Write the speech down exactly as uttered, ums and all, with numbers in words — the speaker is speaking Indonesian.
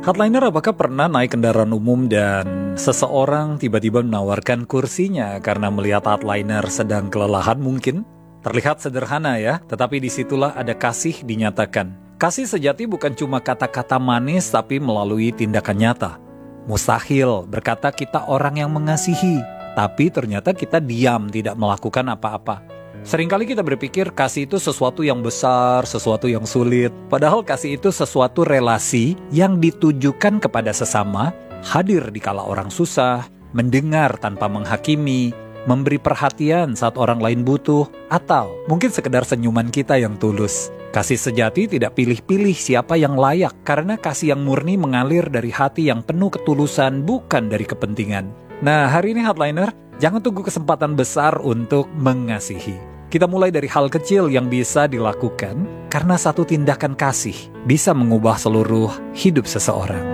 Hardliner, apakah pernah naik kendaraan umum dan seseorang tiba-tiba menawarkan kursinya karena melihat hardliner sedang kelelahan mungkin? Terlihat sederhana ya, tetapi disitulah ada kasih dinyatakan. Kasih sejati bukan cuma kata-kata manis tapi melalui tindakan nyata. Mustahil berkata kita orang yang mengasihi, tapi ternyata kita diam tidak melakukan apa-apa. Seringkali kita berpikir kasih itu sesuatu yang besar, sesuatu yang sulit. Padahal kasih itu sesuatu relasi yang ditujukan kepada sesama, hadir di kala orang susah, mendengar tanpa menghakimi, memberi perhatian saat orang lain butuh, atau mungkin sekedar senyuman kita yang tulus. Kasih sejati tidak pilih-pilih siapa yang layak, karena kasih yang murni mengalir dari hati yang penuh ketulusan, bukan dari kepentingan. Nah, hari ini Hardliner, jangan tunggu kesempatan besar untuk mengasihi. Kita mulai dari hal kecil yang bisa dilakukan, karena satu tindakan kasih bisa mengubah seluruh hidup seseorang.